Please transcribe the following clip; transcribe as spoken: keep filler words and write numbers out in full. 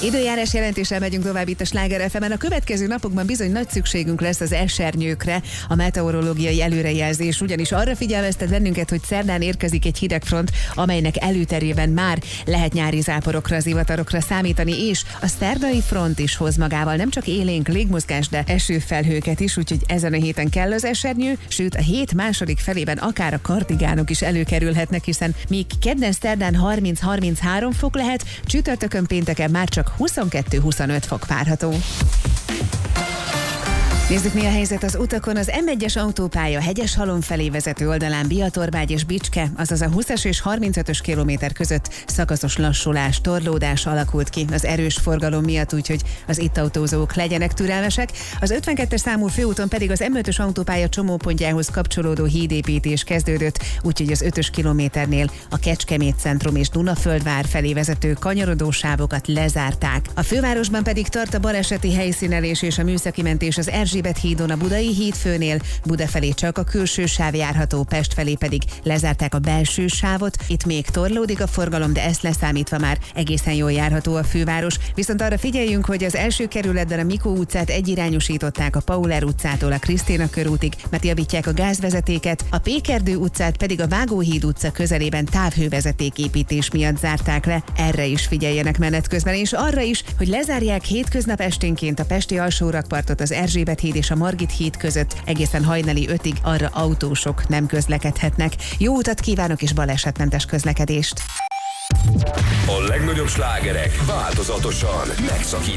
Időjárás jelentéssel megyünk tovább itt a Sláger ef emen. A következő napokban bizony nagy szükségünk lesz az esernyőkre. A meteorológiai előrejelzés ugyanis arra figyelmeztet bennünket, hogy szerdán érkezik egy hidegfront, amelynek előterében már lehet nyári záporokra, zivatarokra számítani, és a szerdai front is hoz magával nem csak élénk légmozgás, de esőfelhőket is, úgyhogy ezen a héten kell az esernyő, sőt a hét második felében akár a kardigánok is előkerülhetnek, hiszen míg kedden szerdán harminc-harminchárom fok lehet, csütörtökön pénteken már csak huszonkettő-huszonöt fok várható. Nézzük, mi a helyzet az utakon. Az em egyes autópálya Hegyeshalom felé vezető oldalán Biatorvágy és Bicske, azaz a húszas és harmincötös kilométer között szakaszos lassulás, torlódás alakult ki az erős forgalom miatt, úgyhogy az itt autózók legyenek türelmesek. Az ötvenkettes számú főúton pedig az em ötös autópálya csomópontjához kapcsolódó hídépítés kezdődött, úgyhogy az ötös kilométernél a Kecskemét centrum és Dunaföldvár felé vezető kanyarodó sávokat lezárták. A fővárosban pedig tart a baleseti helyszínelés és a műszaki mentés az Erzsébet hídon a Budai hídfőnél, Buda felé csak a külső sáv járható, Pest felé pedig lezárták a belső sávot. Itt még torlódik a forgalom, de ezt leszámítva már egészen jól járható a főváros. Viszont arra figyeljünk, hogy az első kerületben a Mikó utcát egyirányosították a Pauler utcától a Krisztina körútig, mert javítják a gázvezetéket, a Pékerdő utcát pedig a Vágóhíd utca közelében távhővezetéképítés miatt zárták le. Erre is figyeljenek menet közben, és arra is, hogy lezárják hétköznap esténként a pesti alsórakpartot, az Erzsébet híd és a Margit híd között egészen hajnali ötig, arra autósok nem közlekedhetnek. Jó utat kívánok és balesetmentes közlekedést! A legnagyobb slágerek változatosan megszakítják